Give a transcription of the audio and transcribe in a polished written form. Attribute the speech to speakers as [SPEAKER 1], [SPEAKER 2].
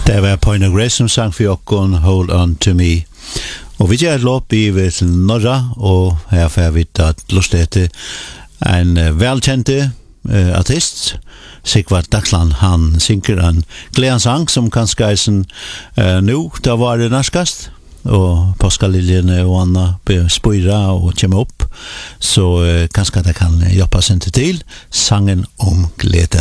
[SPEAKER 1] Det var Point of Grace som sang for jokken Hold On To Me. Og vi gjør et lopp i til Norra, og her får vi at lustet en velkjente artist, Sigvard Dagsland. Han synger en gledensang som kan skreisen nå, da var det norskast, og påskaliljene og Anna spøyra og kommer opp, så kanskje det kan hjelpe seg til sangen om glede.